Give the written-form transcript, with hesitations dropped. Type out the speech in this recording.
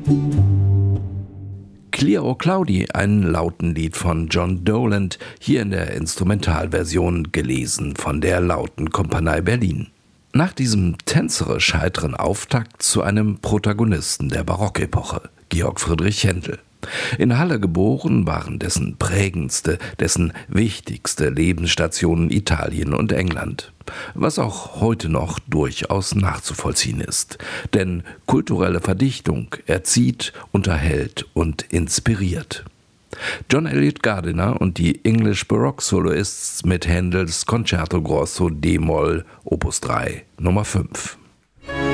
Clear O'Cloudy, ein Lautenlied von John Doland, hier in der Instrumentalversion, gelesen von der Lautenkompanie Berlin. Nach diesem tänzerisch heiteren Auftakt zu einem Protagonisten der Barockepoche, Georg Friedrich Händel. In Halle geboren, waren dessen prägendste, dessen wichtigste Lebensstationen Italien und England. Was auch heute noch durchaus nachzuvollziehen ist. Denn kulturelle Verdichtung erzieht, unterhält und inspiriert. John Eliot Gardiner und die English Baroque Soloists mit Händels Concerto Grosso d-Moll Opus 3 Nummer 5.